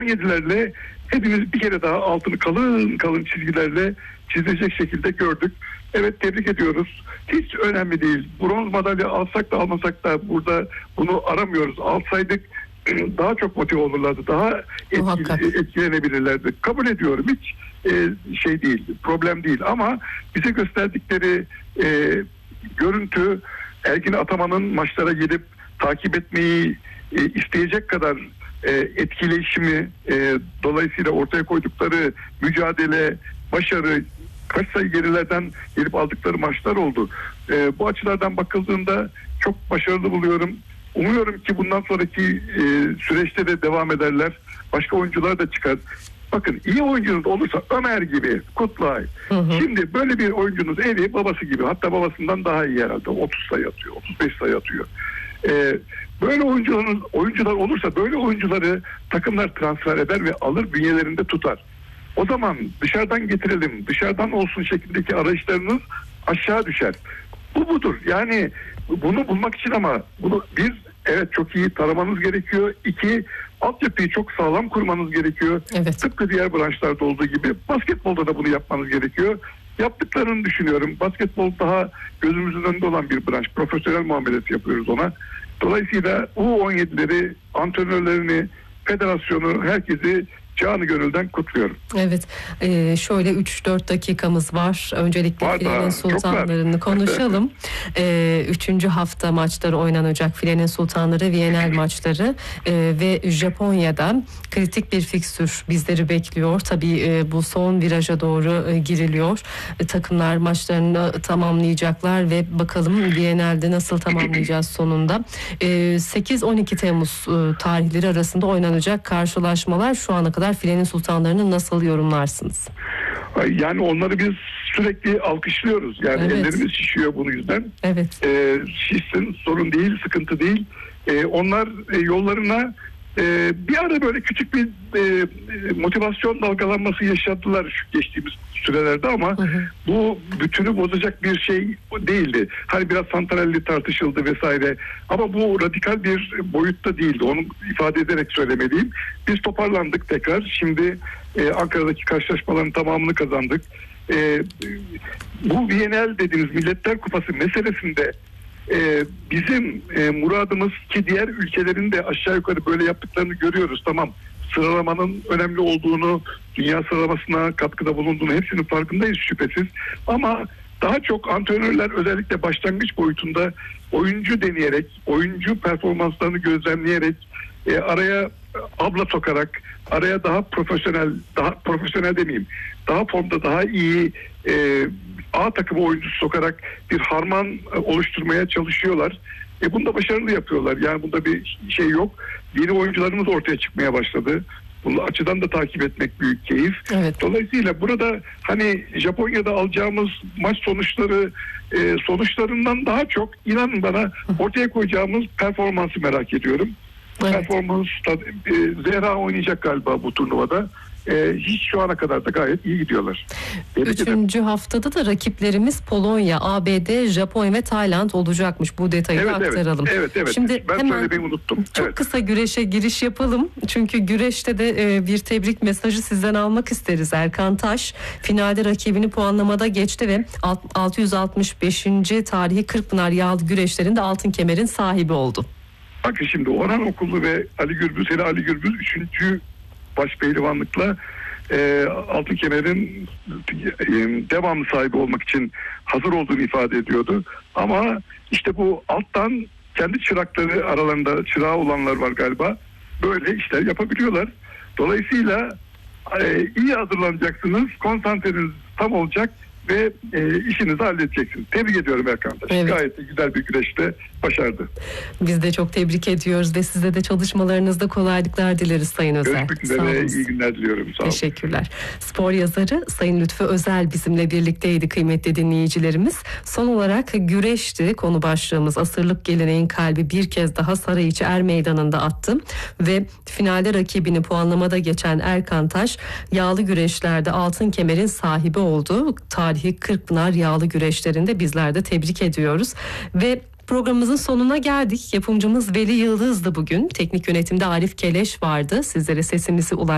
17'lerle hepimiz bir kere daha altını kalın kalın çizgilerle çizilecek şekilde gördük. Evet, tebrik ediyoruz. Hiç önemli değil. Bronz madalya alsak da almasak da burada bunu aramıyoruz. Alsaydık daha çok motive olurlardı. Daha etkilenebilirlerdi. Kabul ediyorum. Hiç şey değil. Problem değil. Ama bize gösterdikleri görüntü, Ergin Ataman'ın maçlara gelip takip etmeyi isteyecek kadar etkileşimi, dolayısıyla ortaya koydukları mücadele, başarı, kaç sayı gerilerden gelip aldıkları maçlar oldu. Bu açılardan bakıldığında çok başarılı buluyorum. Umuyorum ki bundan sonraki süreçte de devam ederler. Başka oyuncular da çıkar. Bakın, iyi oyuncunuz olursa Ömer gibi, Kutlay. Şimdi böyle bir oyuncunuz evi babası gibi, hatta babasından daha iyi herhalde. 30 sayı atıyor, 35 sayı atıyor. Böyle oyuncular olursa böyle oyuncuları takımlar transfer eder ve alır, bünyelerinde tutar. O zaman dışarıdan getirelim, dışarıdan olsun şeklindeki arayışlarınız aşağı düşer. Bu budur. Yani bunu bulmak için ama bunu evet çok iyi taramanız gerekiyor. 2, altyapıyı çok sağlam kurmanız gerekiyor. Evet. Tıpkı diğer branşlarda olduğu gibi basketbolda da bunu yapmanız gerekiyor. Yaptıklarını düşünüyorum. Basketbol daha gözümüzün önünde olan bir branş. Profesyonel muamelesi yapıyoruz ona. Dolayısıyla U17'leri, antrenörlerini, federasyonu, herkesi canı gönülden kutluyorum. Evet. Şöyle 3-4 dakikamız var. Öncelikle Filenin Sultanlarını konuşalım. 3. hafta maçları oynanacak. Filenin Sultanları, Viyanel maçları ve Japonya'dan kritik bir fikstür bizleri bekliyor. Tabii bu son viraja doğru giriliyor. Takımlar maçlarını tamamlayacaklar ve bakalım Viyanel'de nasıl tamamlayacağız sonunda. 8-12 Temmuz tarihleri arasında oynanacak karşılaşmalar. Şu ana kadar Filenin Sultanlarını nasıl yorumlarsınız? Yani onları biz sürekli alkışlıyoruz. Yani evet. Ellerimiz şişiyor bunun yüzden. Evet. Şişsin, sorun değil, sıkıntı değil. Onlar yollarına bir ara böyle küçük bir motivasyon dalgalanması yaşadılar şu geçtiğimiz sürelerde ama bu bütünü bozacak bir şey değildi. Hani biraz Santarelli tartışıldı vesaire ama bu radikal bir boyutta değildi. Onu ifade ederek söylemeliyim. Biz toparlandık tekrar. Şimdi Ankara'daki karşılaşmaların tamamını kazandık. Bu Viyanel dediğimiz Milletler Kupası meselesinde bizim muradımız, ki diğer ülkelerin de aşağı yukarı böyle yaptıklarını görüyoruz. Tamam, sıralamanın önemli olduğunu, dünya sıralamasına katkıda bulunduğunu hepsinin farkındayız şüphesiz. Ama daha çok antrenörler özellikle başlangıç boyutunda oyuncu deneyerek, oyuncu performanslarını gözlemleyerek, araya abla sokarak, araya daha profesyonel demeyeyim, daha formda daha iyi A takımı oyuncusu sokarak bir harman oluşturmaya çalışıyorlar. Bunda başarılı yapıyorlar. Yani bunda bir şey yok. Yeni oyuncularımız ortaya çıkmaya başladı. Bunu açıdan da takip etmek büyük keyif. Evet. Dolayısıyla burada hani Japonya'da alacağımız maç sonuçlarından daha çok, inanın bana, ortaya koyacağımız performansı merak ediyorum. Evet. Performans Zehra oynayacak galiba bu turnuvada. Hiç şu ana kadar da gayet iyi gidiyorlar. 3. haftada da rakiplerimiz Polonya, ABD, Japonya ve Tayland olacakmış. Bu detayı da aktaralım. Evet. Şimdi ben hemen söylemeyi unuttum. Çok kısa güreşe giriş yapalım. Çünkü güreşte de bir tebrik mesajı sizden almak isteriz. Erkan Taş finalde rakibini puanlamada geçti ve 665. tarihi Kırkpınar Yağlı güreşlerinde altın kemerin sahibi oldu. Bakın şimdi Orhan Okulu ve Ali Gürbüz 3. başpehlivanlıkla altın kemerin devamlı sahibi olmak için hazır olduğunu ifade ediyordu. Ama işte bu alttan kendi çırakları aralarında çırağı olanlar var galiba. Böyle işler yapabiliyorlar. Dolayısıyla iyi hazırlanacaksınız. Konsantreniz tam olacak ve işinizi halledeceksiniz. Tebrik ediyorum Erkan Taş. Evet. Gayet güzel bir güreşte başardı. Biz de çok tebrik ediyoruz ve size de çalışmalarınızda kolaylıklar dileriz Sayın Özel. Görüşmek üzere. İyi günler diliyorum. Sağ olun. Teşekkürler. Spor yazarı Sayın Lütfü Özel bizimle birlikteydi kıymetli dinleyicilerimiz. Son olarak güreşti konu başlığımız. Asırlık geleneğin kalbi bir kez daha Sarıyiçi Er Meydanı'nda attı ve finalde rakibini puanlamada geçen Erkan Taş yağlı güreşlerde altın kemerin sahibi oldu. Tarihi Kırkpınar yağlı güreşlerinde bizler de tebrik ediyoruz ve programımızın sonuna geldik. Yapımcımız Veli Yıldız'dı bugün. Teknik yönetimde Arif Keleş vardı. Sizlere sesimizi ulaştırdık.